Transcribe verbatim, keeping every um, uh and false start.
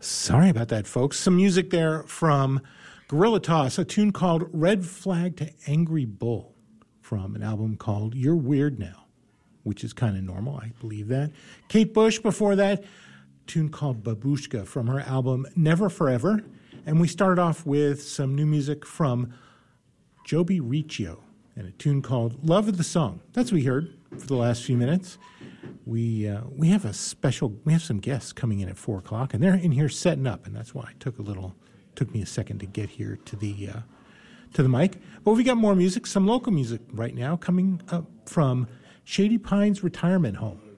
Sorry about that, folks. Some music there from Gorilla Toss, a tune called Red Flag to Angry Bull from an album called You're Weird Now, which is kind of normal. I believe that. Kate Bush before that, a tune called Babushka from her album Never Forever. And we started off with some new music from Joby Riccio and a tune called Love of the Song. That's what we heard for the last few minutes. We uh, we have a special, we have some guests coming in at four o'clock, and they're in here setting up, and that's why it took a little, took me a second to get here to the uh, to the mic. But we got more music, some local music right now coming up from Shady Pines Retirement Home.